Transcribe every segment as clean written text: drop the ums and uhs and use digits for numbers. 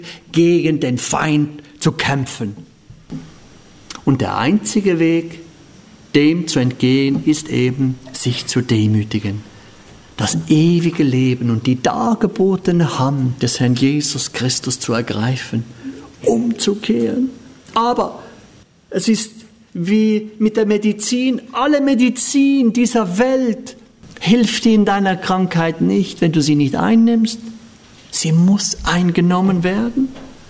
gegen den Feind zu kämpfen. Und der einzige Weg, dem zu entgehen, ist eben, sich zu demütigen. Das ewige Leben und die dargebotene Hand des Herrn Jesus Christus zu ergreifen, umzukehren. Aber es ist wie mit der Medizin. Alle Medizin dieser Welt hilft dir in deiner Krankheit nicht, wenn du sie nicht einnimmst. Sie muss eingenommen werden.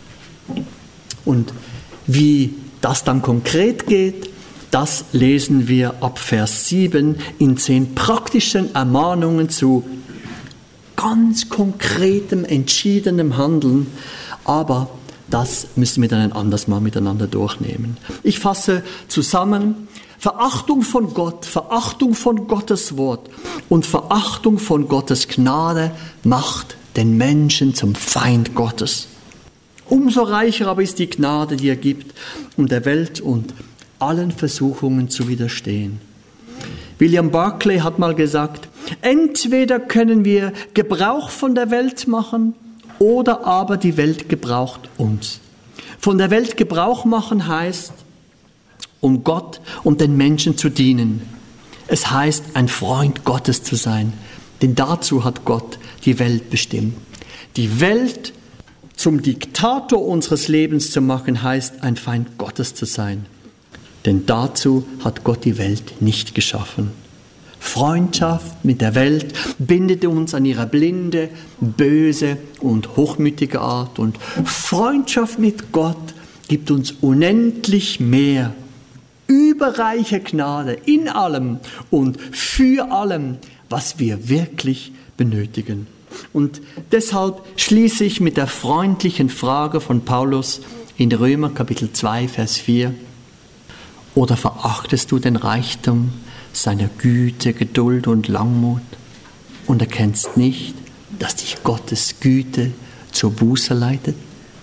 Und wie das dann konkret geht, das lesen wir ab Vers 7 in 10 praktischen Ermahnungen zu ganz konkretem, entschiedenem Handeln. Aber das müssen wir dann ein anderes Mal miteinander durchnehmen. Ich fasse zusammen: Verachtung von Gott, Verachtung von Gottes Wort und Verachtung von Gottes Gnade macht den Menschen zum Feind Gottes. Umso reicher aber ist die Gnade, die er gibt, um der Welt und allen Versuchungen zu widerstehen. William Barclay hat mal gesagt, entweder können wir Gebrauch von der Welt machen oder aber die Welt gebraucht uns. Von der Welt Gebrauch machen heißt, um Gott und den Menschen zu dienen. Es heißt, ein Freund Gottes zu sein, denn dazu hat Gott die Welt bestimmt. Die Welt zum Diktator unseres Lebens zu machen, heißt, ein Feind Gottes zu sein. Denn dazu hat Gott die Welt nicht geschaffen. Freundschaft mit der Welt bindet uns an ihre blinde, böse und hochmütige Art. Und Freundschaft mit Gott gibt uns unendlich mehr, überreiche Gnade in allem und für allem, was wir wirklich benötigen. Und deshalb schließe ich mit der freundlichen Frage von Paulus in Römer Kapitel 2, Vers 4. Oder verachtest du den Reichtum seiner Güte, Geduld und Langmut und erkennst nicht, dass dich Gottes Güte zur Buße leitet?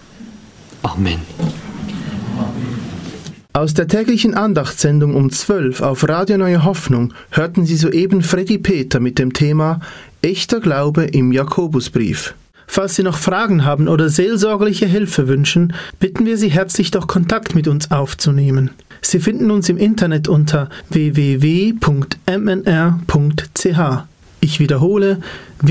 Amen. Aus der täglichen Andachtssendung um 12 auf Radio Neue Hoffnung hörten Sie soeben Freddy Peter mit dem Thema Echter Glaube im Jakobusbrief. Falls Sie noch Fragen haben oder seelsorgerliche Hilfe wünschen, bitten wir Sie herzlich, doch Kontakt mit uns aufzunehmen. Sie finden uns im Internet unter www.mnr.ch. Ich wiederhole,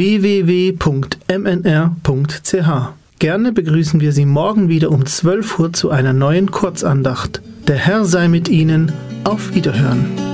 www.mnr.ch. Gerne begrüßen wir Sie morgen wieder um 12 Uhr zu einer neuen Kurzandacht. Der Herr sei mit Ihnen. Auf Wiederhören.